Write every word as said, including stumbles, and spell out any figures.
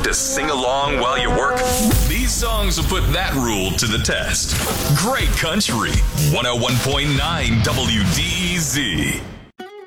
to sing along while you work? These songs will put that rule to the test. Great Country, one oh one point nine W D E Z.